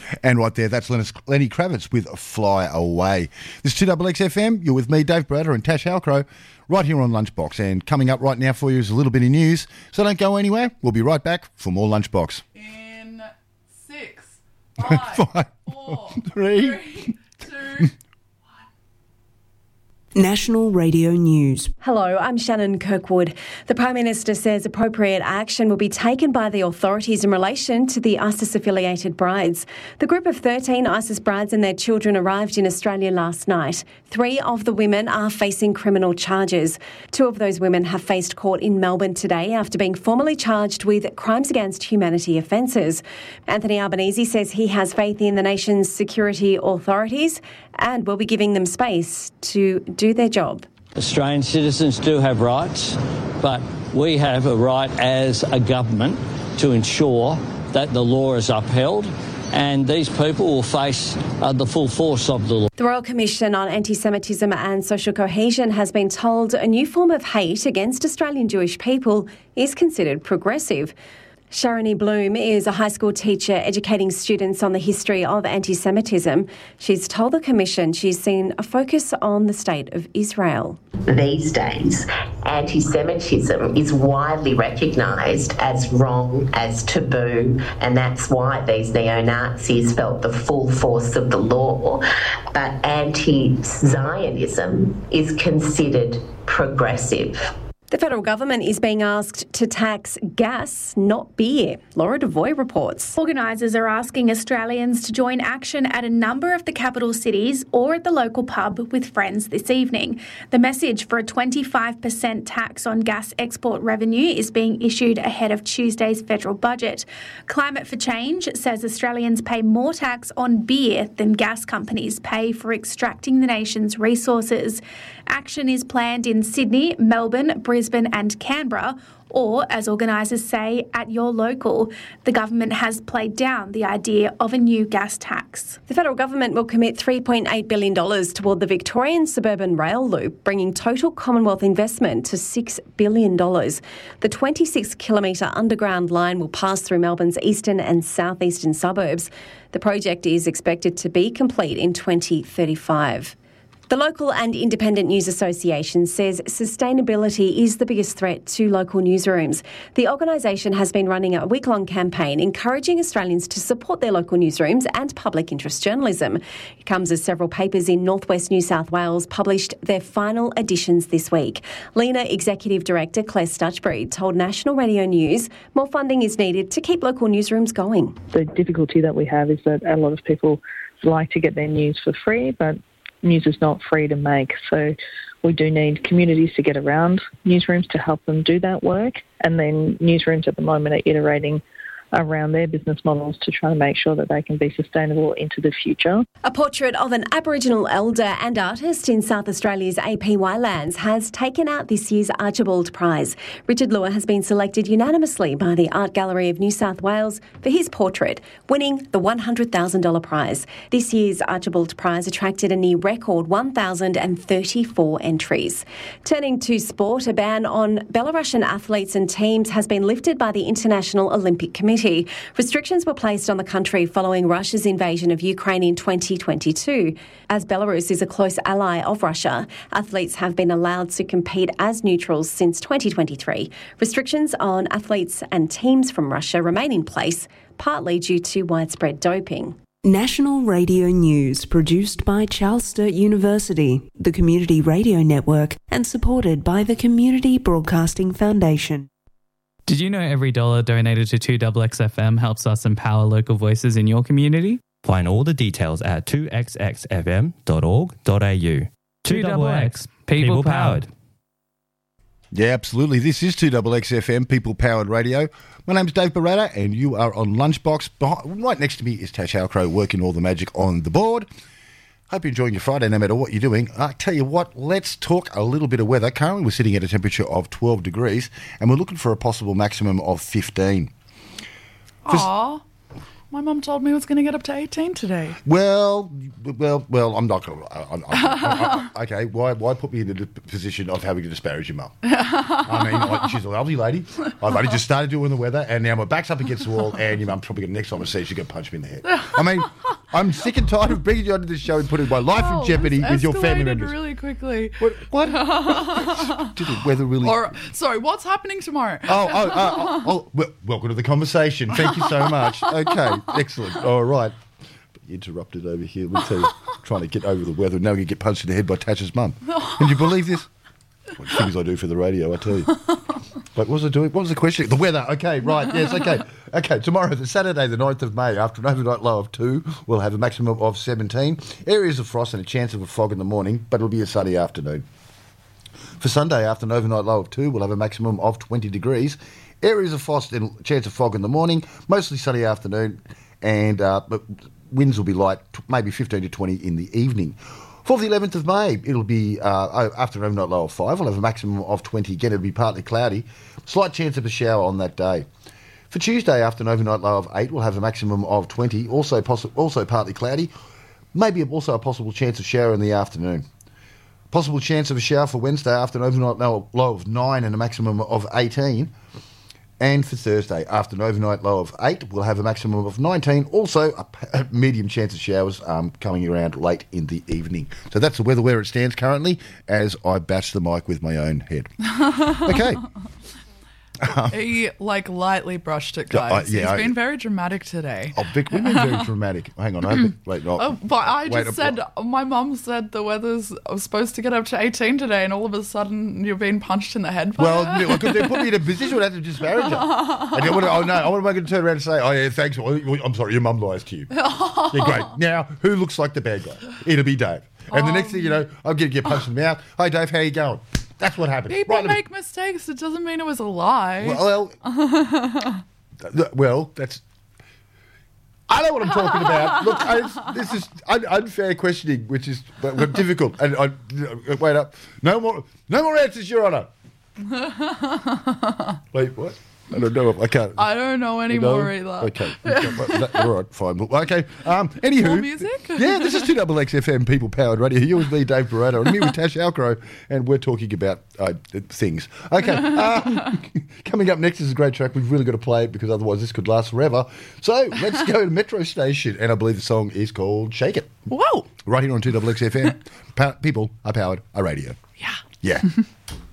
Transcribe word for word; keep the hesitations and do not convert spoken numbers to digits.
And right there, that's Lenny, Lenny Kravitz with Fly Away. This is two X X F M. You're with me, Dave Brader, and Tash Halcrow, right here on Lunchbox. And coming up right now for you is a little bit of news. So don't go anywhere. We'll be right back for more Lunchbox. In six, five, Five, four, three, three two... National Radio News. Hello, I'm Shannon Kirkwood. The Prime Minister says appropriate action will be taken by the authorities in relation to the ISIS-affiliated brides. The group of thirteen ISIS brides and their children arrived in Australia last night. Three of the women are facing criminal charges. Two of those women have faced court in Melbourne today after being formally charged with crimes against humanity offences. Anthony Albanese says he has faith in the nation's security authorities and will be giving them space to do their job. Australian citizens do have rights, but we have a right as a government to ensure that the law is upheld, and these people will face uh, the full force of the law. The Royal Commission on Anti-Semitism and Social Cohesion has been told a new form of hate against Australian Jewish people is considered progressive. Sharoni Bloom is a high school teacher educating students on the history of anti-Semitism. She's told the Commission she's seen a focus on the state of Israel. These days, anti-Semitism is widely recognised as wrong, as taboo, and that's why these neo-Nazis felt the full force of the law. But anti-Zionism is considered progressive. The federal government is being asked to tax gas, not beer. Laura Devoy reports. Organisers are asking Australians to join action at a number of the capital cities or at the local pub with friends this evening. The message for a twenty-five percent tax on gas export revenue is being issued ahead of Tuesday's federal budget. Climate for Change says Australians pay more tax on beer than gas companies pay for extracting the nation's resources. Action is planned in Sydney, Melbourne, Brisbane and Canberra, or, as organisers say, at your local. The government has played down the idea of a new gas tax. The federal government will commit three point eight billion dollars toward the Victorian Suburban Rail Loop, bringing total Commonwealth investment to six billion dollars. The twenty-six kilometre underground line will pass through Melbourne's eastern and southeastern suburbs. The project is expected to be complete in twenty thirty-five. The Local and Independent News Association says sustainability is the biggest threat to local newsrooms. The organisation has been running a week-long campaign encouraging Australians to support their local newsrooms and public interest journalism. It comes as several papers in northwest New South Wales published their final editions this week. Lena Executive Director Claire Stutchbury told National Radio News more funding is needed to keep local newsrooms going. The difficulty that we have is that a lot of people like to get their news for free, but news is not free to make, so we do need communities to get around newsrooms to help them do that work, and then newsrooms at the moment are iterating around their business models to try to make sure that they can be sustainable into the future. A portrait of an Aboriginal elder and artist in South Australia's A P Y lands has taken out this year's Archibald Prize. Richard Lua has been selected unanimously by the Art Gallery of New South Wales for his portrait, winning the one hundred thousand dollars prize. This year's Archibald Prize attracted a near record one thousand thirty-four entries. Turning to sport, a ban on Belarusian athletes and teams has been lifted by the International Olympic Committee. Restrictions were placed on the country following Russia's invasion of Ukraine in twenty twenty-two. As Belarus is a close ally of Russia, athletes have been allowed to compete as neutrals since twenty twenty-three. Restrictions on athletes and teams from Russia remain in place, partly due to widespread doping. National Radio News, produced by Charles Sturt University, the Community Radio Network, and supported by the Community Broadcasting Foundation. Did you know every dollar donated to two X X F M helps us empower local voices in your community? Find all the details at two x x f m dot org dot a u. two X X, people powered. Yeah, absolutely. This is two X X F M, People Powered Radio. My name's Dave Barata, and you are on Lunchbox. Behind, right next to me is Tash Halcrow, working all the magic on the board. Hope you're enjoying your Friday no matter what you're doing. I tell you what, let's talk a little bit of weather. Currently we're sitting at a temperature of twelve degrees and we're looking for a possible maximum of fifteen. Aww. My mum told me it was going to get up to eighteen today. Well, well, well. I'm not going to. Okay, why, why put me in the position of having to disparage your mum? I mean, like, she's a lovely lady. I've only just started doing the weather, and now my back's up against the wall, and your mum's probably going to next time I see her, she's going to punch me in the head. I mean, I'm sick and tired of bringing you onto this show and putting my life Oh, in jeopardy this with your family escalated members. really quickly. What? What? Did the weather really? Or sorry, what's happening tomorrow? Oh, oh, oh, oh, oh well, welcome to the conversation. Thank you so much. Okay, excellent. All right. Interrupted over here. Let me tell you, trying to get over the weather. Now you get punched in the head by Tasha's mum. Can you believe this? What things I do for the radio, I tell you. But what was I doing? What was the question? The weather. Okay, right. Yes, okay. Okay, tomorrow, the Saturday, the ninth of May, after an overnight low of two, we'll have a maximum of seventeen. Areas of frost and a chance of a fog in the morning, but it'll be a sunny afternoon. For Sunday, after an overnight low of two, we'll have a maximum of twenty degrees. Areas of frost and chance of fog in the morning, mostly sunny afternoon, and uh, but winds will be light, maybe fifteen to twenty in the evening. For the eleventh of May, it'll be, uh, after an overnight low of five, we'll have a maximum of twenty. Again, it'll be partly cloudy. Slight chance of a shower on that day. For Tuesday, after an overnight low of eight, we'll have a maximum of twenty, also possi- also partly cloudy. Maybe also a possible chance of shower in the afternoon. Possible chance of a shower for Wednesday after an overnight low of nine and a maximum of eighteen. And for Thursday, after an overnight low of eight, we'll have a maximum of nineteen. Also, a, a medium chance of showers um, coming around late in the evening. So that's the weather where it stands currently as I bash the mic with my own head. Okay. He, like, lightly brushed it, guys. Uh, yeah, He's I- been very dramatic today. Oh, Vic, we've been very dramatic. Hang on, I hope it, wait, no. Oh, but I wait, just uh, said, my mum said the weather's supposed to get up to eighteen today, and all of a sudden you're being punched in the head by Well, her. because they put me in a position where I have to disparage her. And I want to, oh, no, I want to make her turn around and say, oh, yeah, thanks. Well, I'm sorry, your mum lies to you. Yeah, great. Now, who looks like the bad guy? It'll be Dave. And the next thing you know, I'm going to get punched in the mouth. Hi, Dave, how you going? That's what happened. People Right in the- make mistakes. It doesn't mean it was a lie. Well, well, th- well, that's. I know what I'm talking about. Look, I, this is un- unfair questioning, which is but, but difficult. And I, wait up, no more, no more answers, Your Honour. Wait, what? I don't know. If I can't. I don't know No? anymore either. Okay. All right, fine. Okay. Um, anywho. More music? Yeah, this is two X X F M People Powered Radio. You with me, Dave Barreto, and me with Tash Alcrow, and we're talking about uh, things. Okay. Um, coming up next is a great track. We've really got to play it because otherwise this could last forever. So let's go to Metro Station, and I believe the song is called Shake It. Whoa. Right here on two X X F M. Pa- people are powered a radio. Yeah. Yeah.